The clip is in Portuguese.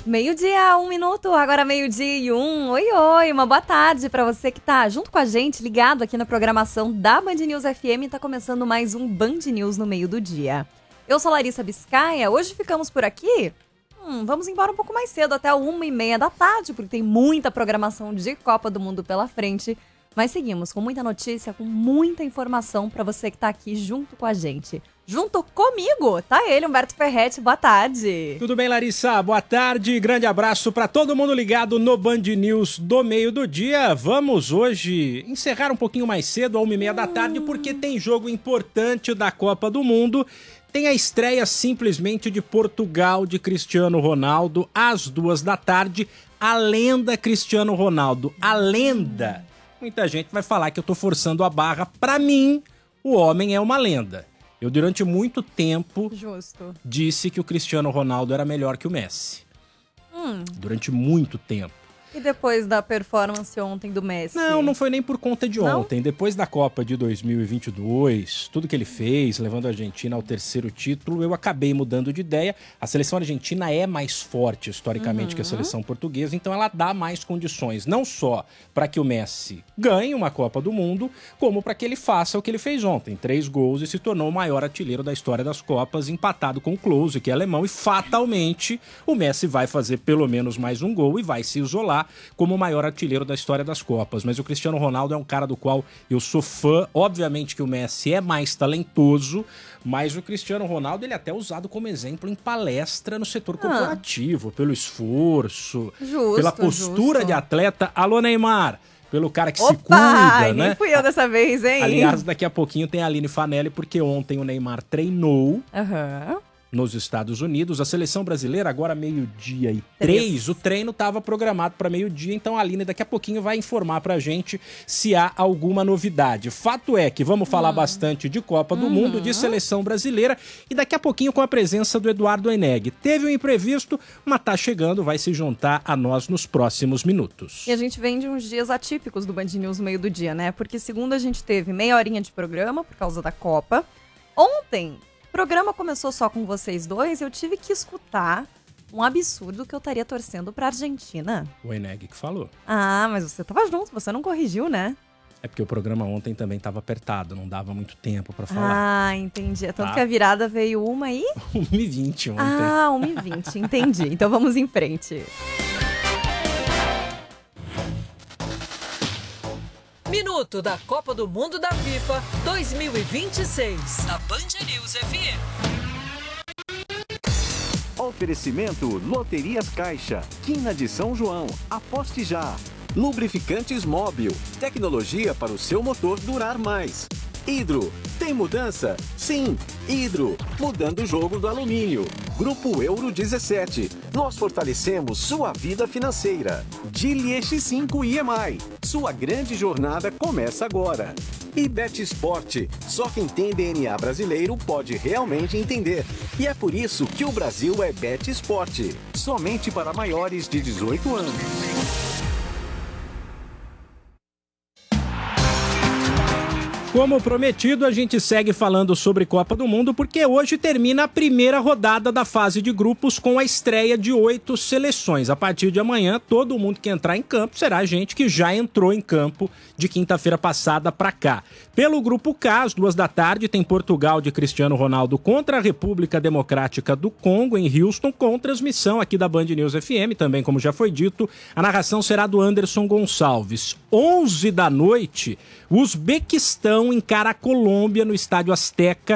Meio-dia, 1 minuto, agora meio-dia e 1. Oi, oi, uma boa tarde pra você que tá junto com a gente, ligado aqui na programação da Band News FM. Tá começando mais um Band News no meio do dia. Eu sou Larissa Biscaia, hoje ficamos por aqui. Vamos embora um pouco mais cedo, até 1h30 da tarde, porque tem muita programação de Copa do Mundo pela frente. Mas seguimos com muita notícia, com muita informação pra você que tá aqui junto com a gente. Junto comigo, tá ele, Humberto Ferretti, boa tarde. Tudo bem, Larissa? Boa tarde, grande abraço pra todo mundo ligado no Band News do meio do dia. Vamos hoje encerrar um pouquinho mais cedo, às 1h30 da tarde, porque tem jogo importante da Copa do Mundo. Tem a estreia simplesmente de Portugal, de Cristiano Ronaldo, às 2 da tarde. A lenda Cristiano Ronaldo, a lenda. Muita gente vai falar que eu tô forçando a barra. Pra mim, o homem é uma lenda. Eu, durante muito tempo, disse que o Cristiano Ronaldo era melhor que o Messi. Durante muito tempo. E depois da performance ontem do Messi? Não foi nem por conta de ontem. Depois da Copa de 2022, tudo que ele fez, levando a Argentina ao 3º título, eu acabei mudando de ideia. A seleção argentina é mais forte, historicamente, que a seleção portuguesa, então ela dá mais condições, não só para que o Messi ganhe uma Copa do Mundo, como para que ele faça o que ele fez ontem. 3 gols e se tornou o maior artilheiro da história das Copas, empatado com o Klose, que é alemão, e fatalmente o Messi vai fazer pelo menos mais um gol e vai se isolar como o maior artilheiro da história das Copas. Mas o Cristiano Ronaldo é um cara do qual eu sou fã. Obviamente que o Messi é mais talentoso, mas o Cristiano Ronaldo ele é até usado como exemplo em palestra no setor corporativo, pelo esforço, pela postura de atleta. Alô, Neymar! Pelo cara que se cuida, né? Nem fui eu dessa vez, hein? Aliás, daqui a pouquinho tem a Aline Fanelli, porque ontem o Neymar treinou nos Estados Unidos. A seleção brasileira, agora 12:03, o treino estava programado para meio-dia, então a Aline daqui a pouquinho vai informar pra gente se há alguma novidade. Fato é que vamos falar bastante de Copa do Mundo, de seleção brasileira, e daqui a pouquinho com a presença do Eduardo Eneg. Teve um imprevisto, mas tá chegando, vai se juntar a nós nos próximos minutos. E a gente vem de uns dias atípicos do Band News no meio do dia, né? Porque segunda a gente teve meia horinha de programa por causa da Copa. Ontem o programa começou só com vocês dois, eu tive que escutar um absurdo que eu estaria torcendo pra Argentina. O Eneg que falou. Ah, mas você tava junto, você não corrigiu, né? É porque o programa ontem também tava apertado, não dava muito tempo pra falar. Ah, entendi. É tanto que a virada veio 1h20 ontem. Ah, 1h20, entendi. Então vamos em frente. Minuto da Copa do Mundo da FIFA 2026, da Band News FM. Oferecimento Loterias Caixa, Quina de São João, aposte já. Lubrificantes Móbil, tecnologia para o seu motor durar mais. Hidro, tem mudança? Sim, Hidro, mudando o jogo do alumínio. Grupo Euro 17, nós fortalecemos sua vida financeira. Geely X5 EMI, sua grande jornada começa agora. E BetSport, só quem tem DNA brasileiro pode realmente entender. E é por isso que o Brasil é BetSport, somente para maiores de 18 anos. Como prometido, a gente segue falando sobre Copa do Mundo, porque hoje termina a primeira rodada da fase de grupos com a estreia de 8 seleções. A partir de amanhã, todo mundo que entrar em campo será gente que já entrou em campo de quinta-feira passada para cá. Pelo grupo K, às 2 da tarde, tem Portugal de Cristiano Ronaldo contra a República Democrática do Congo, em Houston, com transmissão aqui da Band News FM, também como já foi dito. A narração será do Anderson Gonçalves. 11 da noite, o Uzbequistão encara a Colômbia no Estádio Azteca